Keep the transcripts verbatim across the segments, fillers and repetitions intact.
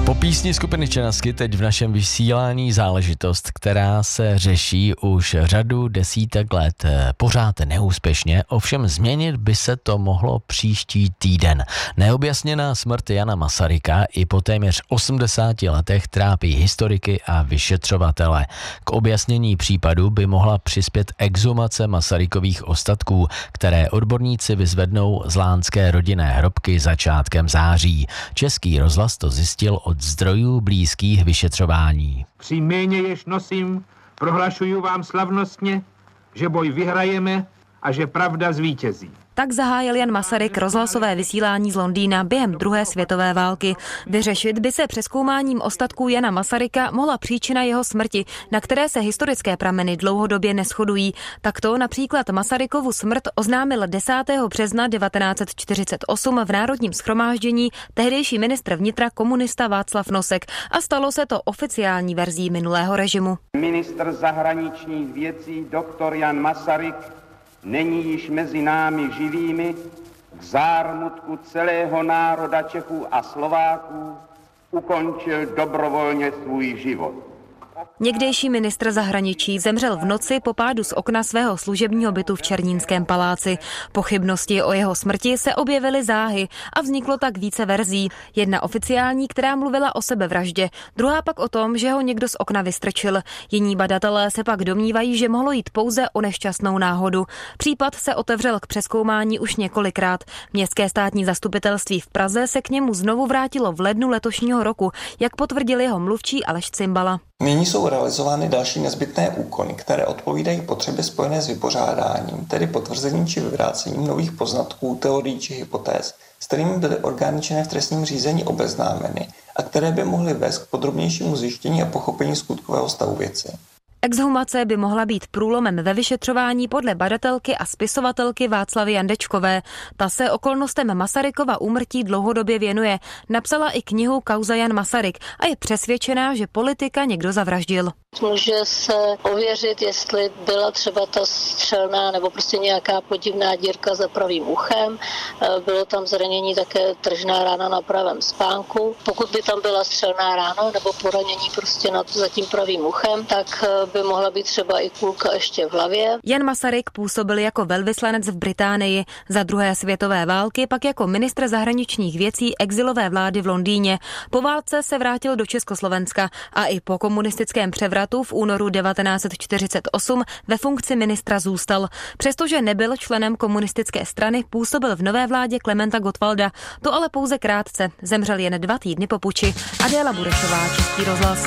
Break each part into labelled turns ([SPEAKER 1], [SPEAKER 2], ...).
[SPEAKER 1] Po písni skupiny Čenasky teď v našem vysílání záležitost, která se řeší už řadu desítek let, pořád neúspěšně, ovšem změnit by se to mohlo příští týden. Neobjasněná smrt Jana Masaryka i po téměř osmdesáti letech trápí historiky a vyšetřovatele. K objasnění případu by mohla přispět exhumace Masarykových ostatků, které odborníci vyzvednou z lánské rodinné hrobky začátkem září. Český rozhlas to zjistil od zdrojů blízkých vyšetřování.
[SPEAKER 2] Při jméně, jež nosím, prohlašuju vám slavnostně, že boj vyhrajeme a že pravda zvítězí.
[SPEAKER 3] Tak zahájil Jan Masaryk rozhlasové vysílání z Londýna během druhé světové války. Vyřešit by se přezkoumáním ostatků Jana Masaryka mohla příčina jeho smrti, na které se historické prameny dlouhodobě neshodují. Takto například Masarykovu smrt oznámil desátého března devatenáct set čtyřicet osm v Národním shromáždění tehdejší ministr vnitra komunista Václav Nosek a stalo se to oficiální verzí minulého režimu.
[SPEAKER 4] Ministr zahraničních věcí doktor Jan Masaryk není již mezi námi živými, k zármutku celého národa Čechů a Slováků ukončil dobrovolně svůj život.
[SPEAKER 3] Někdejší ministr zahraničí zemřel v noci po pádu z okna svého služebního bytu v Černínském paláci. Pochybnosti o jeho smrti se objevily záhy a vzniklo tak více verzí. Jedna oficiální, která mluvila o sebevraždě, druhá pak o tom, že ho někdo z okna vystrčil. Jiní badatelé se pak domnívají, že mohlo jít pouze o nešťastnou náhodu. Případ se otevřel k přezkoumání už několikrát. Městské státní zastupitelství v Praze se k němu znovu vrátilo v lednu letošního roku, jak potvrdil jeho mluvčí Aleš Cimbala.
[SPEAKER 5] Nyní jsou realizovány další nezbytné úkony, které odpovídají potřebě spojené s vypořádáním, tedy potvrzením či vyvrácením nových poznatků, teorií či hypotéz, s kterými byly orgány činné v trestním řízení obeznámeny a které by mohly vést k podrobnějšímu zjištění a pochopení skutkového stavu věci.
[SPEAKER 3] Exhumace by mohla být průlomem ve vyšetřování podle badatelky a spisovatelky Václavy Jandečkové. Ta se okolnostem Masarykova úmrtí dlouhodobě věnuje. Napsala i knihu Kauza Jan Masaryk a je přesvědčená, že politika někdo zavraždil.
[SPEAKER 6] Může se ověřit, jestli byla třeba ta střelná nebo prostě nějaká podivná dírka za pravým uchem. Bylo tam zranění také tržná rána na pravém spánku. Pokud by tam byla střelná rána nebo poranění prostě nad, za tím pravým uchem, tak by mohla být třeba i kulka ještě v hlavě.
[SPEAKER 3] Jan Masaryk působil jako velvyslanec v Británii, za druhé světové války pak jako ministr zahraničních věcí exilové vlády v Londýně. Po válce se vrátil do Československa a i po komunistickém převratu v únoru devatenáct set čtyřicet osm ve funkci ministra zůstal. Přestože nebyl členem komunistické strany, působil v nové vládě Klementa Gottwalda. To ale pouze krátce. Zemřel jen dva týdny po puči. Adéla Burešová, Český rozhlas.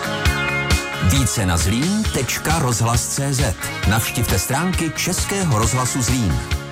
[SPEAKER 7] Více na zlín tečka rozhlas tečka cé zet. Navštivte stránky Českého rozhlasu Zlín.